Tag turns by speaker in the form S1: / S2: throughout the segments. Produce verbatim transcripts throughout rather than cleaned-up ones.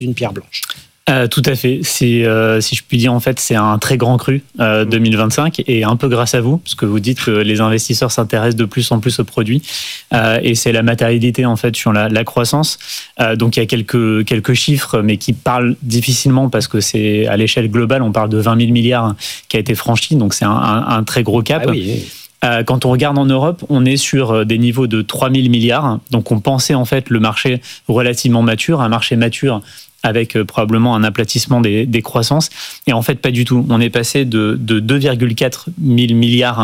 S1: d'une pierre blanche.
S2: Euh, tout à fait. C'est, euh, si je puis dire, en fait, c'est un très grand cru euh, deux mille vingt-cinq et un peu grâce à vous, parce que vous dites que les investisseurs s'intéressent de plus en plus aux produits euh, et c'est la matérialité en fait sur la, la croissance. Euh, donc il y a quelques quelques chiffres, mais qui parlent difficilement parce que c'est à l'échelle globale, on parle de vingt mille milliards qui a été franchi, donc c'est un, un, un très gros cap.
S1: Ah oui.
S2: Euh, quand on regarde en Europe, on est sur des niveaux de trois mille milliards. Donc on pensait en fait le marché relativement mature, un marché mature avec euh, probablement un aplatissement des, des croissances. Et en fait, pas du tout. On est passé de, de deux virgule quatre mille milliards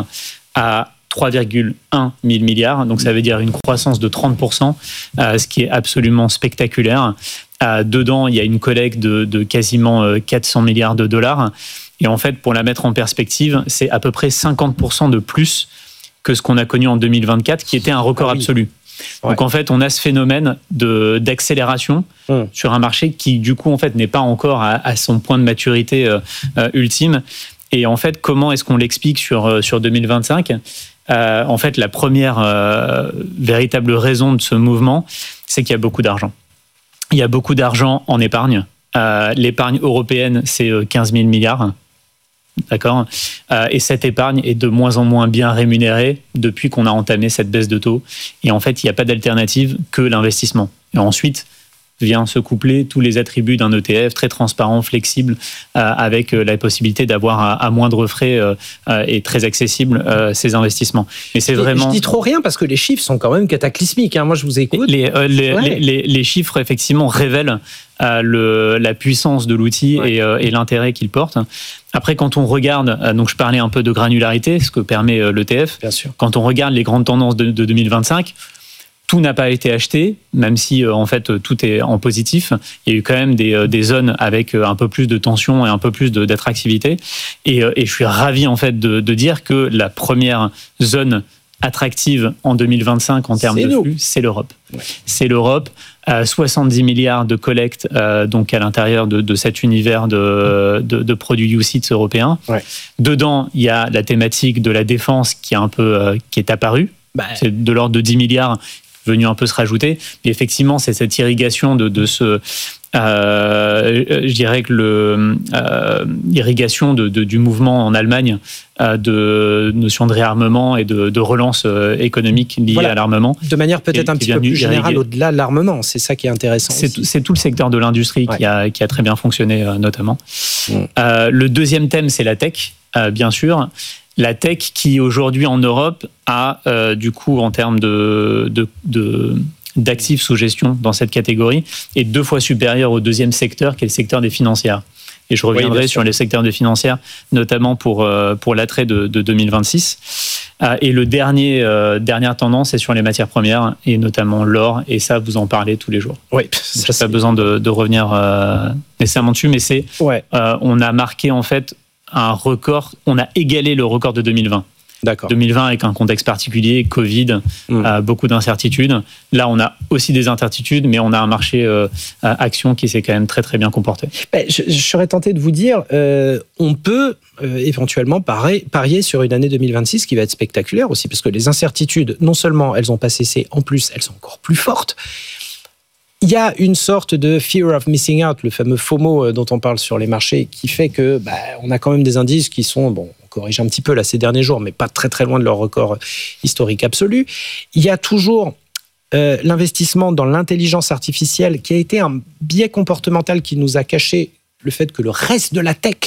S2: à trois virgule un mille milliards. Donc ça veut dire une croissance de trente pour cent, euh, ce qui est absolument spectaculaire. Euh, dedans, il y a une collecte de, de quasiment euh, quatre cents milliards de dollars. Et en fait, pour la mettre en perspective, c'est à peu près cinquante pour cent de plus que ce qu'on a connu en deux mille vingt-quatre, qui était un record ah oui. absolu. Ouais. Donc en fait, on a ce phénomène de, d'accélération mmh. sur un marché qui, du coup, en fait, n'est pas encore à, à son point de maturité euh, euh, ultime. Et en fait, comment est-ce qu'on l'explique sur, sur deux mille vingt-cinq ? euh, En fait, la première euh, véritable raison de ce mouvement, c'est qu'il y a beaucoup d'argent. Il y a beaucoup d'argent en épargne. Euh, l'épargne européenne, c'est quinze mille milliards. D'accord. Euh, et cette épargne est de moins en moins bien rémunérée depuis qu'on a entamé cette baisse de taux. Et en fait, il n'y a pas d'alternative que l'investissement. Et ensuite, vient se coupler tous les attributs d'un E T F très transparent, flexible, euh, avec euh, la possibilité d'avoir à, à moindre frais euh, euh, et très accessible euh, ces investissements. Et c'est vraiment.
S1: Je dis trop rien parce que les chiffres sont quand même cataclysmiques. Hein. Moi, je vous écoute.
S2: Les, euh, les, ouais. les, les, les chiffres effectivement révèlent euh, le, la puissance de l'outil ouais. et, euh, et l'intérêt qu'il porte. Après, quand on regarde, euh, donc je parlais un peu de granularité, ce que permet euh, l'E T F.
S1: Bien sûr.
S2: Quand on regarde les grandes tendances de, de deux mille vingt-cinq. Tout n'a pas été acheté, même si euh, en fait tout est en positif. Il y a eu quand même des, euh, des zones avec euh, un peu plus de tension et un peu plus de, d'attractivité. Et, euh, et je suis ravi en fait de, de dire que la première zone attractive en deux mille vingt-cinq en termes c'est de nous. flux, c'est l'Europe. Ouais. C'est l'Europe. Euh, soixante-dix milliards de collecte euh, donc à l'intérieur de, de cet univers de, de, de produits U C I T S européens. Ouais. Dedans, il y a la thématique de la défense qui est un peu euh, qui est apparue. Bah, c'est de l'ordre de dix milliards. Venu un peu se rajouter, mais effectivement c'est cette irrigation de, de ce, euh, je dirais que le euh, irrigation de, de, du mouvement en Allemagne euh, de notion de réarmement et de, de relance euh, économique liée voilà. à l'armement.
S1: De manière peut-être et, un petit peu plus générale irriguer. Au-delà de l'armement, c'est ça qui est intéressant.
S2: C'est, tout, c'est tout le secteur de l'industrie ouais. qui a qui a très bien fonctionné euh, notamment. Mmh. Euh, le deuxième thème c'est la tech, euh, bien sûr. La tech qui aujourd'hui en Europe a euh, du coup en termes de, de, de, d'actifs sous gestion dans cette catégorie est deux fois supérieur au deuxième secteur qui est le secteur des financières. Et je reviendrai oui, sur les secteurs des financières, notamment pour, euh, pour l'attrait de, de deux mille vingt-six. Euh, et le dernier, euh, dernière tendance est sur les matières premières, et notamment l'or, et ça, vous en parlez tous les jours.
S1: Oui,
S2: ça, j'ai pas besoin de, de revenir euh, nécessairement dessus, mais c'est, ouais. euh, on a marqué en fait un record, on a égalé le record de deux mille vingt.
S1: D'accord.
S2: deux mille vingt avec un contexte particulier, Covid, mmh. euh, beaucoup d'incertitudes. Là, on a aussi des incertitudes, mais on a un marché euh, action qui s'est quand même très très bien comporté.
S1: Ben, je, je serais tenté de vous dire, euh, on peut euh, éventuellement parier, parier sur une année deux mille vingt-six qui va être spectaculaire aussi, parce que les incertitudes, non seulement elles n'ont pas cessé, en plus elles sont encore plus fortes. Il y a une sorte de fear of missing out, le fameux FOMO dont on parle sur les marchés, qui fait que bah, on a quand même des indices qui sont, bon, on corrige un petit peu là ces derniers jours, mais pas très très loin de leur record historique absolu. Il y a toujours euh, l'investissement dans l'intelligence artificielle qui a été un biais comportemental qui nous a caché le fait que le reste de la tech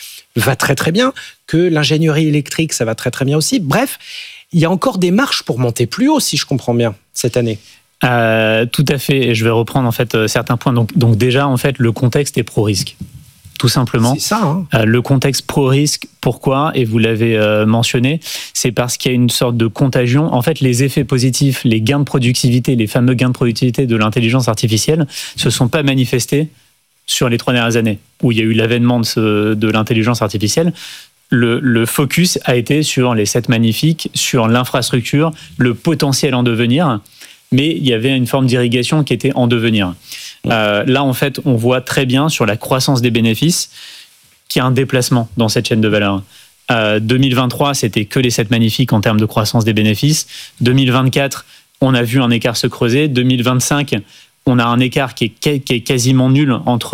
S1: va très très bien, que l'ingénierie électrique ça va très très bien aussi. Bref, il y a encore des marches pour monter plus haut, si je comprends bien, cette année.
S2: Euh, tout à fait, et je vais reprendre en fait euh, certains points. Donc, donc déjà, en fait, le contexte est pro-risque, tout simplement.
S1: C'est ça. Hein.
S2: Euh, le contexte pro-risque, pourquoi ? Et vous l'avez euh, mentionné, c'est parce qu'il y a une sorte de contagion. En fait, les effets positifs, les gains de productivité, les fameux gains de productivité de l'intelligence artificielle, se sont pas manifestés sur les trois dernières années, où il y a eu l'avènement de, ce, de l'intelligence artificielle. Le, le focus a été sur les sept magnifiques, sur l'infrastructure, le potentiel en devenir. Mais il y avait une forme d'irrigation qui était en devenir. Euh, là, en fait, on voit très bien sur la croissance des bénéfices qu'il y a un déplacement dans cette chaîne de valeur. Euh, deux mille vingt-trois, c'était que les sept magnifiques en termes de croissance des bénéfices. deux mille vingt-quatre, on a vu un écart se creuser. deux mille vingt-cinq, on a un écart qui est, qui est quasiment nul entre